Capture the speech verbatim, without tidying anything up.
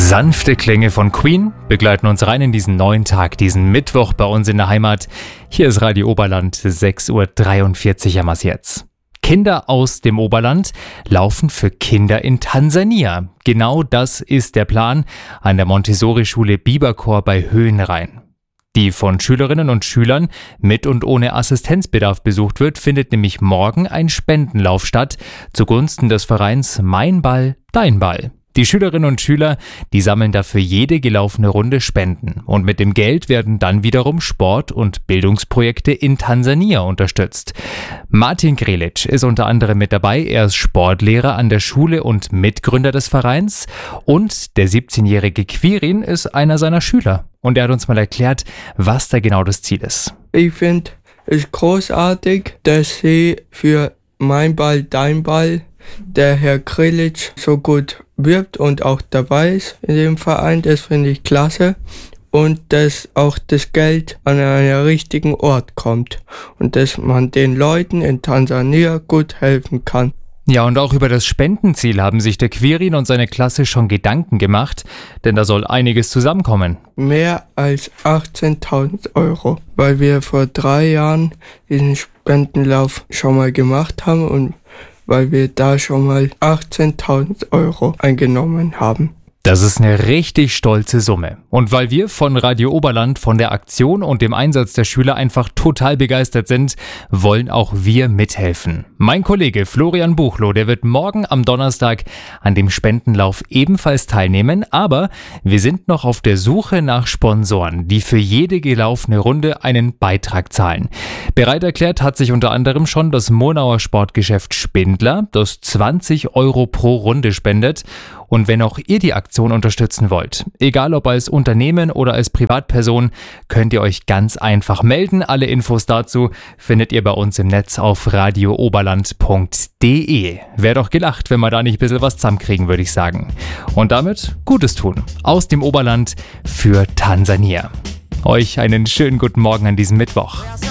Sanfte Klänge von Queen begleiten uns rein in diesen neuen Tag, diesen Mittwoch bei uns in der Heimat. Hier ist Radio Oberland, sechs Uhr dreiundvierzig haben wir's jetzt. Kinder aus dem Oberland laufen für Kinder in Tansania. Genau das ist der Plan an der Montessori-Schule Bieberkor bei Höhenrhein. Die von Schülerinnen und Schülern mit und ohne Assistenzbedarf besucht wird, findet nämlich morgen ein Spendenlauf statt zugunsten des Vereins Mein Ball, Dein Ball. Die Schülerinnen und Schüler, die sammeln dafür jede gelaufene Runde Spenden. Und mit dem Geld werden dann wiederum Sport- und Bildungsprojekte in Tansania unterstützt. Martin Grelic ist unter anderem mit dabei. Er ist Sportlehrer an der Schule und Mitgründer des Vereins. Und der siebzehnjährige Quirin ist einer seiner Schüler. Und er hat uns mal erklärt, was da genau das Ziel ist. Ich finde es großartig, dass sie für Mein Ball, Dein Ball der Herr Grelic so gut wirbt und auch dabei ist in dem Verein. Das finde ich klasse. Und dass auch das Geld an einen richtigen Ort kommt. Und dass man den Leuten in Tansania gut helfen kann. Ja, und auch über das Spendenziel haben sich der Quirin und seine Klasse schon Gedanken gemacht, denn da soll einiges zusammenkommen. Mehr als achtzehntausend Euro, weil wir vor drei Jahren diesen Spendenlauf schon mal gemacht haben und weil wir da schon mal achtzehntausend Euro eingenommen haben. Das ist eine richtig stolze Summe. Und weil wir von Radio Oberland, von der Aktion und dem Einsatz der Schüler einfach total begeistert sind, wollen auch wir mithelfen. Mein Kollege Florian Buchloh, der wird morgen am Donnerstag an dem Spendenlauf ebenfalls teilnehmen. Aber wir sind noch auf der Suche nach Sponsoren, die für jede gelaufene Runde einen Beitrag zahlen. Bereit erklärt hat sich unter anderem schon das Murnauer Sportgeschäft Spindler, das zwanzig Euro pro Runde spendet. Und wenn auch ihr die Aktion unterstützen wollt, egal ob als Unternehmen oder als Privatperson, könnt ihr euch ganz einfach melden. Alle Infos dazu findet ihr bei uns im Netz auf radio oberland punkt de. Wäre doch gelacht, wenn wir da nicht ein bisschen was zusammenkriegen, würde ich sagen. Und damit Gutes tun. Aus dem Oberland für Tansania. Euch einen schönen guten Morgen an diesem Mittwoch.